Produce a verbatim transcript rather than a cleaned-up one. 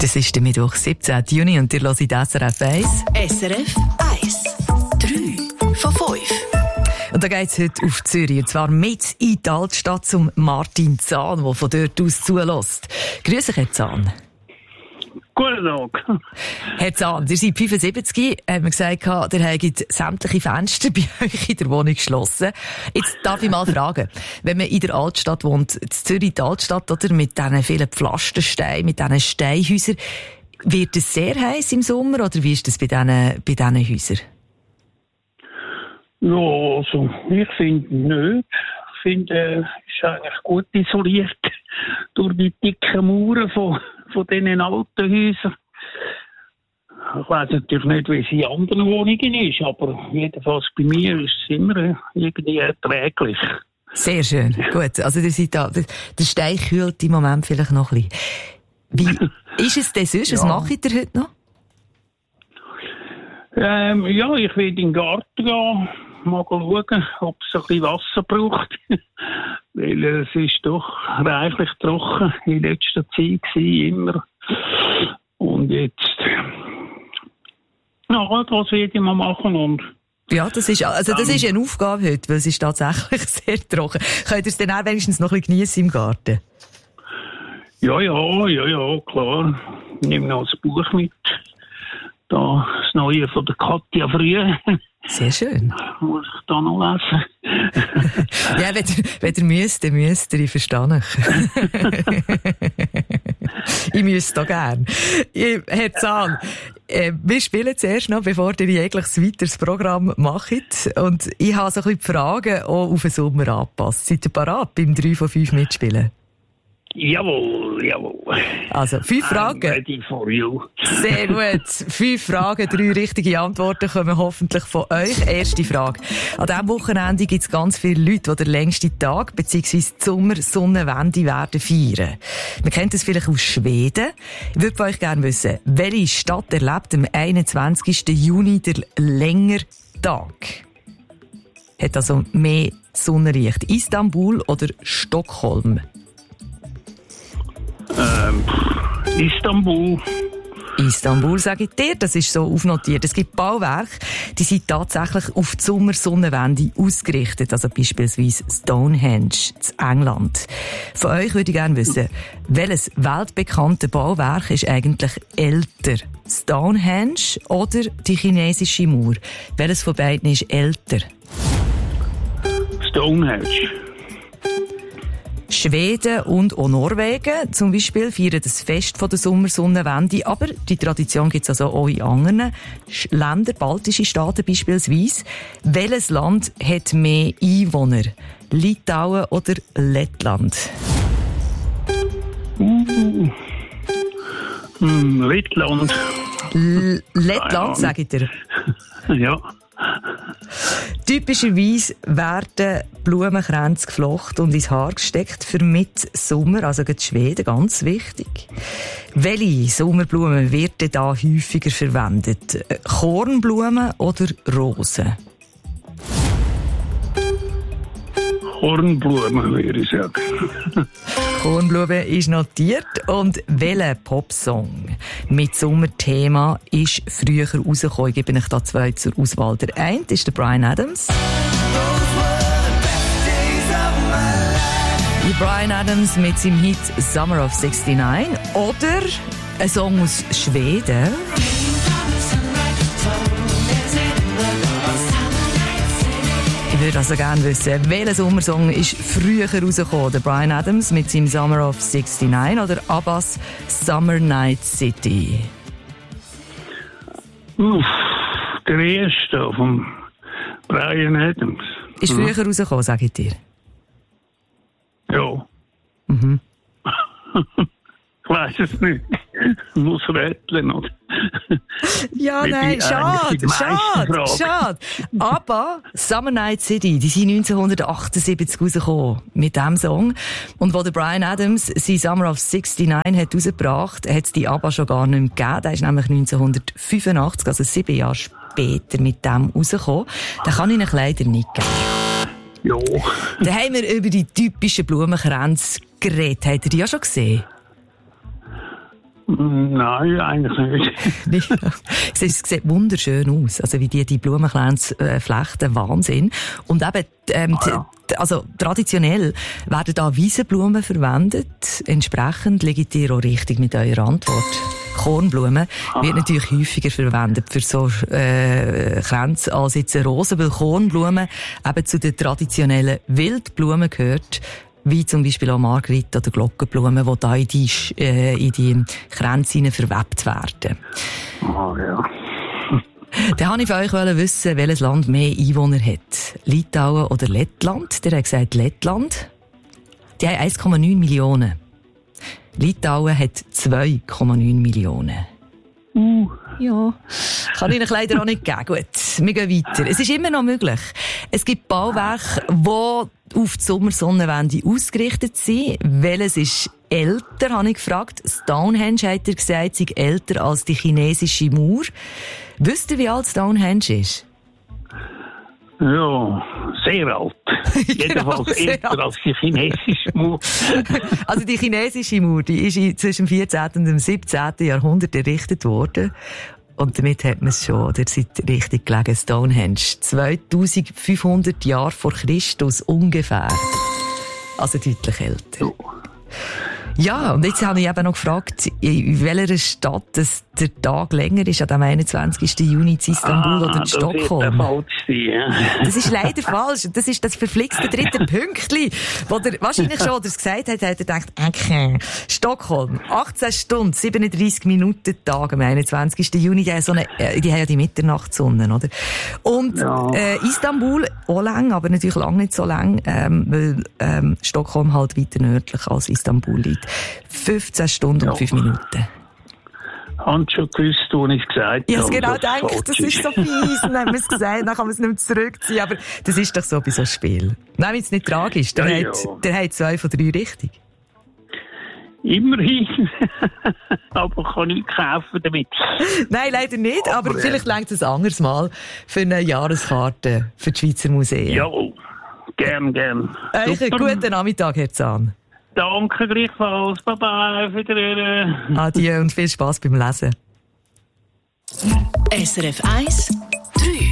Das ist der Mittwoch, siebzehnten Juni, und ihr hört S R F eins. S R F eins. drei von fünf. Und da geht's heute auf Zürich, und zwar mit in die Altstadt zum Martin Zahn, der von dort aus zulässt. Grüß dich, Herr Zahn. Guten Tag. Herr Zahn, ihr seid fünfundsiebzig, haben wir gesagt, ihr habt sämtliche Fenster bei euch in der Wohnung geschlossen. Jetzt darf ich mal fragen, wenn man in der Altstadt wohnt, in Zürich, die Altstadt, oder, mit diesen vielen Pflastersteinen, mit diesen Steinhäusern, wird es sehr heiß im Sommer, oder wie ist das bei diesen, bei diesen Häusern? Ja, also, ich finde nicht. Ich finde, es äh, ist eigentlich gut isoliert durch die dicken Mauern von, von diesen alten Häusern. Ich weiss natürlich nicht, wie es in anderen Wohnungen ist, aber jedenfalls bei mir ist es immer irgendwie erträglich. Sehr schön, gut. Also, ihr seid da, der Stein kühlt im Moment vielleicht noch ein bisschen. Wie ist es denn sonst? Was ja. macht ihr heute noch? Ähm, ja, ich will in den Garten gehen. Mal schauen, ob es ein bisschen Wasser braucht. Weil es ist doch reichlich trocken in letzter Zeit gewesen, immer. Und jetzt, ja, das werde ich mal machen. Und ja, das ist, also das ist eine Aufgabe heute, weil es ist tatsächlich sehr trocken. Könnt ihr es dann auch wenigstens noch ein bisschen geniessen im Garten? Ja, ja, ja, ja, klar. Ich nehme noch ein Buch mit. Da, das Neue von der Katja Früh. Sehr schön. Muss ich da noch lesen? Ja, wenn ihr, wenn ihr müsst, dann müsst ihr, ich verstehe ich müsste da gern. Herr Zahn, äh, wir spielen zuerst noch, bevor ihr jegliches weiteres Programm macht. Und ich habe so ein bisschen die Fragen auch auf den Sommer angepasst. Seid ihr bereit beim drei von fünf mitspielen? Jawohl, jawohl. Also, fünf Fragen. I'm ready for you. Sehr gut. Fünf Fragen, drei richtige Antworten kommen hoffentlich von euch. Erste Frage. An diesem Wochenende gibt es ganz viele Leute, die den längsten Tag bzw. die Sommer-Sonnenwende werden feiern. Man kennt das vielleicht aus Schweden. Ich würde von euch gerne wissen, welche Stadt erlebt am einundzwanzigsten Juni den längeren Tag? Hat also mehr Sonnenlicht. Istanbul oder Stockholm? Ähm, Istanbul. Istanbul, sage ich dir, das ist so aufnotiert. Es gibt Bauwerke, die sind tatsächlich auf die Sommersonnenwende ausgerichtet, also beispielsweise Stonehenge in England. Von euch würde ich gerne wissen, welches weltbekannte Bauwerk ist eigentlich älter? Stonehenge oder die chinesische Mauer? Welches von beiden ist älter? Stonehenge. Schweden und auch Norwegen zum Beispiel feiern das Fest von der Sommersonnenwende, aber die Tradition gibt es also auch in anderen Ländern, baltische Staaten beispielsweise. Welches Land hat mehr Einwohner? Litauen oder Lettland? Uh, hm, Lettland. L- Lettland, sage ich dir. Ja. Typischerweise werden Blumenkränze geflochten und ins Haar gesteckt für Mitsommer, also gerade Schweden, ganz wichtig. Welche Sommerblumen werden da häufiger verwendet? Kornblumen oder Rosen? Kornblumen, würde ich sagen. Kornblumen ist notiert. Und welcher Popsong mit Sommerthema ist früher rausgekommen? Ich gebe euch da zwei zur Auswahl. Der eine ist der Bryan Adams. Die Bryan Adams mit seinem Hit Summer of sixty-nine. Oder ein Song aus Schweden. Ich würde also gerne wissen, welcher Sommersong ist früher rausgekommen? Der Bryan Adams mit seinem Summer of sixty-nine oder Abbas Summer Night City? Uff, der erste von Bryan Adams. Ist früher mhm. rausgekommen, sage ich dir. Ja. Mhm. Ich weiss es nicht. Ich muss rätseln, oder? Ja, nein, schade, schade, schade. Aber Summer Night City, die sind neunzehnhundertachtundsiebzig rausgekommen mit diesem Song. Und wo der Bryan Adams sein Summer of sixty-nine hat rausgebracht, hat es die ABBA schon gar nicht mehr gegeben. Der ist nämlich neunzehnhundertfünfundachtzig, also sieben Jahre später, mit dem rausgekommen. Den kann ich euch leider nicht geben. Ja. Dann haben wir über die typischen Blumenkränze geredet. Habt ihr die ja schon gesehen? Nein, eigentlich nicht. Es sieht wunderschön aus, also wie die, die Blumenklänze äh, flechten, Wahnsinn. Und eben, ähm, ah, ja. t- also traditionell werden da Wiesenblumen verwendet. Entsprechend liegt ihr auch richtig mit eurer Antwort. Kornblumen ah. wird natürlich häufiger verwendet für so äh, Kränze als jetzt Rosen, weil Kornblumen eben zu den traditionellen Wildblumen gehört, wie zum Beispiel auch Marguerite oder Glockenblumen, die da in die, äh, in die Kränze verwebt werden. Oh, ja. Dann wollte ich von euch wissen, welches Land mehr Einwohner hat. Litauen oder Lettland? Der hat gesagt Lettland. Die haben eins Komma neun Millionen. Litauen hat zwei Komma neun Millionen. Uh. Ja, kann ich Ihnen leider auch nicht geben. Gut, wir gehen weiter. Es ist immer noch möglich. Es gibt Bauwerke, die auf die Sommersonnenwende ausgerichtet sind. Welches ist älter, habe ich gefragt. Stonehenge, hat er gesagt, sei älter als die chinesische Mauer. Wisst ihr, wie alt Stonehenge ist? Ja, sehr alt. Jedenfalls genau, älter alt. Als die chinesische Mauer. Also die chinesische Mauer, die ist zwischen dem vierzehnten und dem siebzehnten Jahrhundert errichtet worden. Und damit hat man es schon, oder seid richtig gelegen, Stonehenge. zweitausendfünfhundert Jahre vor Christus ungefähr. Also deutlich älter. Oh. Ja, und jetzt habe ich eben noch gefragt, in welcher Stadt das der Tag länger ist, an dem einundzwanzigsten Juni in Istanbul ah, oder in Stockholm. Das ist falsch, ja. Das ist leider falsch. Das ist das verflixte dritte Pünktli, wo der wahrscheinlich schon, oder es gesagt hat, hat er gedacht, okay. Stockholm, achtzehn Stunden, siebenunddreissig Minuten Tag am einundzwanzigsten Juni. Die haben, so eine, die haben ja die Mitternachtssonne, oder? Und ja. äh, Istanbul auch lang, aber natürlich lange nicht so lang, ähm, weil ähm, Stockholm halt weiter nördlich als Istanbul liegt. fünfzehn Stunden ja. und fünf Minuten. Haben schon gewusst, wo ich es gesagt habe. Ich habe genau gedacht, das ist so fies. Dann haben wir es gesagt, dann kann man es nicht mehr zurückziehen. Aber das ist doch so bei so einem Spiel. Nein, wenn es nicht tragisch, der, ja, hat, der hat zwei von drei richtig. Immerhin. Aber kann ich kaufen damit. Nein, leider nicht. Aber, aber vielleicht reicht es ein anderes Mal für eine Jahreskarte für die Schweizer Museen. Ja, gern, gern. Euch einen guten Nachmittag, Herr Zahn. Danke gleichfalls. Bye-bye. Auf Wiedersehen. Adieu und viel Spass beim Lesen. S R F eins, drei.